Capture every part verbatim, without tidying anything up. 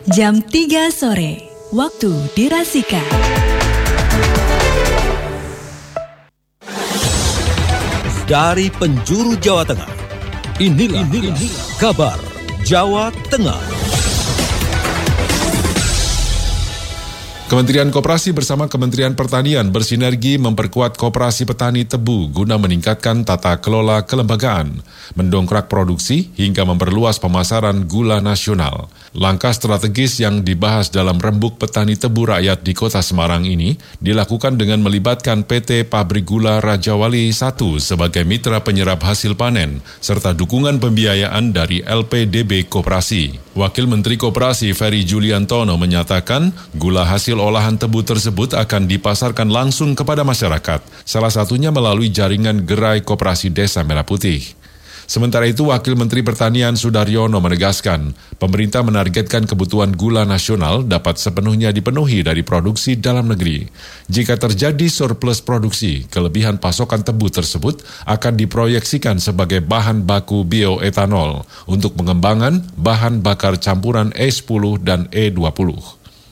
Jam tiga sore, waktu dirasikan. Dari penjuru Jawa Tengah, inilah, inilah kabar Jawa Tengah. Kementerian Koperasi bersama Kementerian Pertanian bersinergi memperkuat koperasi petani tebu guna meningkatkan tata kelola kelembagaan, mendongkrak produksi hingga memperluas pemasaran gula nasional. Langkah strategis yang dibahas dalam Rembuk Petani Tebu Rakyat di Kota Semarang ini dilakukan dengan melibatkan P T Pabrik Gula Rajawali satu sebagai mitra penyerap hasil panen, serta dukungan pembiayaan dari L P D B Koperasi. Wakil Menteri Koperasi Ferry Juliantono menyatakan gula hasil olahan tebu tersebut akan dipasarkan langsung kepada masyarakat, salah satunya melalui jaringan gerai Koperasi Desa Merah Putih. Sementara itu, Wakil Menteri Pertanian Sudaryono menegaskan, pemerintah menargetkan kebutuhan gula nasional dapat sepenuhnya dipenuhi dari produksi dalam negeri. Jika terjadi surplus produksi, kelebihan pasokan tebu tersebut akan diproyeksikan sebagai bahan baku bioetanol untuk pengembangan bahan bakar campuran E sepuluh dan E dua puluh.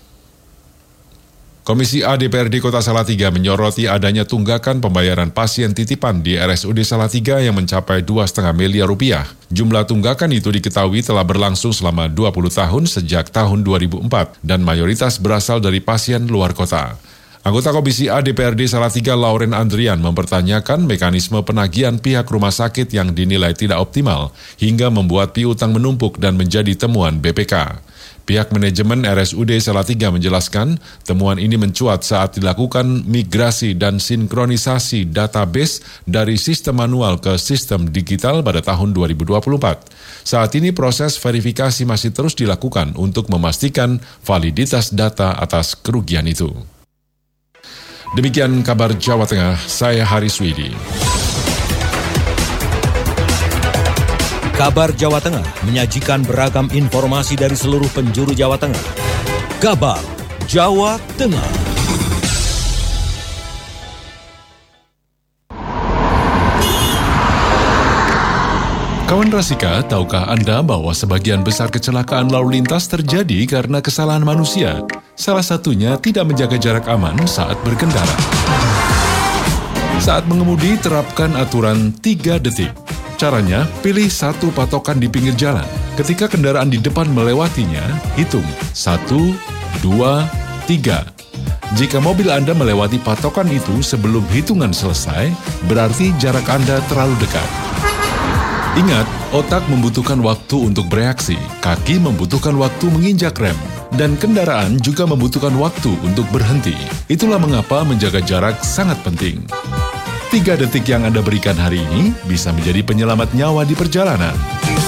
Komisi A D P R D Kota Salatiga menyoroti adanya tunggakan pembayaran pasien titipan di R S U D Salatiga yang mencapai dua koma lima miliar rupiah. Jumlah tunggakan itu diketahui telah berlangsung selama dua puluh tahun sejak tahun dua ribu empat dan mayoritas berasal dari pasien luar kota. Anggota Komisi A D P R D Salatiga Lauren Andrian mempertanyakan mekanisme penagihan pihak rumah sakit yang dinilai tidak optimal hingga membuat piutang menumpuk dan menjadi temuan B P K. Pihak manajemen R S U D Salatiga menjelaskan, temuan ini mencuat saat dilakukan migrasi dan sinkronisasi database dari sistem manual ke sistem digital pada tahun dua ribu dua puluh empat. Saat ini proses verifikasi masih terus dilakukan untuk memastikan validitas data atas kerugian itu. Demikian kabar Jawa Tengah, saya Haris Widi. Kabar Jawa Tengah menyajikan beragam informasi dari seluruh penjuru Jawa Tengah. Kabar Jawa Tengah. Kawan Rasika, tahukah Anda bahwa sebagian besar kecelakaan lalu lintas terjadi karena kesalahan manusia? Salah satunya tidak menjaga jarak aman saat berkendara. Saat mengemudi, terapkan aturan tiga detik. Caranya, pilih satu patokan di pinggir jalan. Ketika kendaraan di depan melewatinya, hitung satu, dua, tiga. Jika mobil Anda melewati patokan itu sebelum hitungan selesai, berarti jarak Anda terlalu dekat. Ingat, otak membutuhkan waktu untuk bereaksi, kaki membutuhkan waktu menginjak rem, dan kendaraan juga membutuhkan waktu untuk berhenti. Itulah mengapa menjaga jarak sangat penting. Tiga detik yang Anda berikan hari ini bisa menjadi penyelamat nyawa di perjalanan.